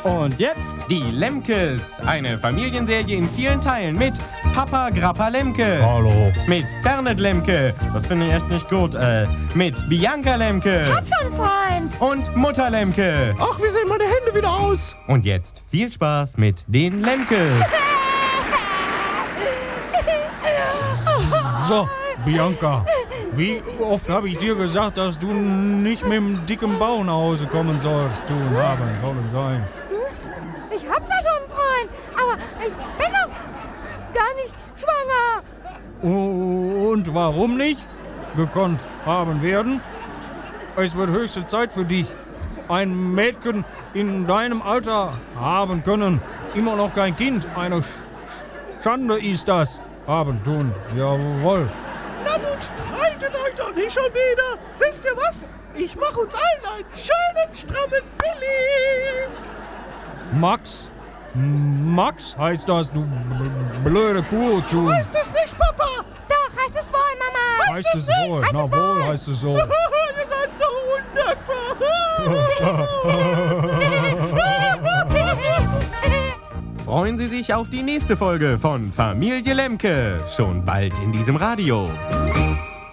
Und jetzt die Lemkes. Eine Familienserie in vielen Teilen mit Papa Grappa Lemke. Hallo. Mit Fernet Lemke. Das finde ich echt nicht gut. Mit Bianca Lemke. Hab schon einen Freund. Und Mutter Lemke. Ach, wie sehen meine Hände wieder aus? Und jetzt viel Spaß mit den Lemkes. So, Bianca, wie oft habe ich dir gesagt, dass du nicht mit dem dicken Bauch nach Hause kommen sollst? Du haben sollen sein. Ich hab zwar schon einen Freund, aber ich bin doch gar nicht schwanger. Und warum nicht gekonnt haben werden? Es wird höchste Zeit für dich. Ein Mädchen in deinem Alter haben können. Immer noch kein Kind. Eine Schande ist das. Haben tun. Jawohl. Na nun streitet euch doch nicht schon wieder. Wisst ihr was? Ich mach uns allen einen schönen, strammen Willi. Max? Max heißt das, du blöde Kuh. Du. Heißt es nicht, Papa? Doch, heißt es wohl, Mama. Heißt es wohl. Heißt Na es wohl wohl. heißt es so. Ihr seid so undankbar. Freuen Sie sich auf die nächste Folge von Familie Lemke. Schon bald in diesem Radio.